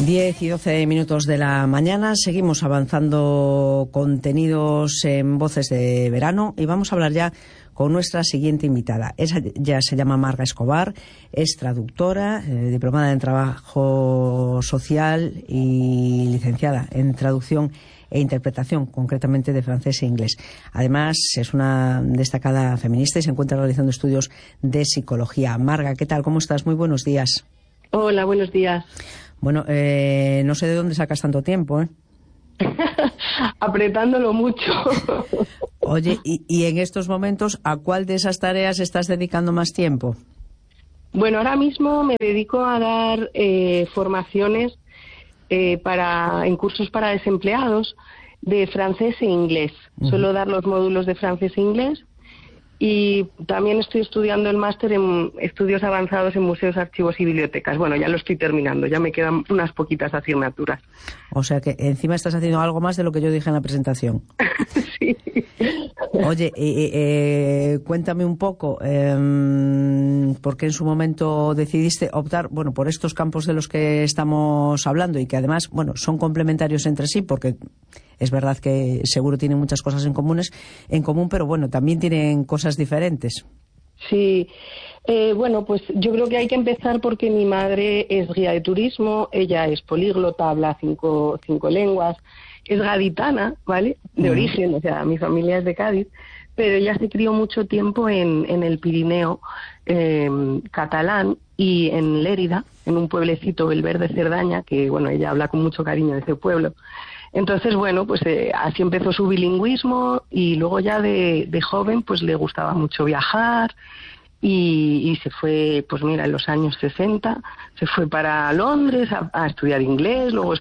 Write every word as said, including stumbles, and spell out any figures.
diez y doce minutos de la mañana, seguimos avanzando contenidos en Voces de Verano y vamos a hablar ya con nuestra siguiente invitada. Ella se llama Marga Escobar, es traductora, eh, diplomada en Trabajo Social y licenciada en Traducción e Interpretación, concretamente de francés e inglés. Además, es una destacada feminista y se encuentra realizando estudios de psicología. Marga, ¿qué tal? ¿Cómo estás? Muy buenos días. Hola, buenos días. Bueno, eh, no sé de dónde sacas tanto tiempo, ¿eh? Apretándolo mucho. Oye, y, y en estos momentos, ¿a cuál de esas tareas estás dedicando más tiempo? Bueno, ahora mismo me dedico a dar eh, formaciones eh, para en cursos para desempleados de francés e inglés. Uh-huh. Suelo dar los módulos de francés e inglés. Y también estoy estudiando el máster en estudios avanzados en museos, archivos y bibliotecas. Bueno, ya lo estoy terminando, ya me quedan unas poquitas asignaturas. O sea que encima estás haciendo algo más de lo que yo dije en la presentación. Sí. Oye, eh, eh, cuéntame un poco, eh, ¿por qué en su momento decidiste optar, bueno, por estos campos de los que estamos hablando y que además, bueno, son complementarios entre sí, porque es verdad que seguro tienen muchas cosas en comunes, en común, pero bueno, también tienen cosas diferentes. Sí, eh, bueno, pues yo creo que hay que empezar porque mi madre es guía de turismo, ella es políglota, habla cinco, cinco lenguas, es gaditana, ¿vale? De mm. origen, o sea, mi familia es de Cádiz, pero ella se crió mucho tiempo en, en el Pirineo eh, catalán y en Lérida, en un pueblecito, Belver de Cerdaña, que bueno, ella habla con mucho cariño de ese pueblo. Entonces, bueno, pues eh, así empezó su bilingüismo y luego ya de, de joven pues le gustaba mucho viajar y, y se fue, pues mira, en los años sesenta, se fue para Londres a, a estudiar inglés, luego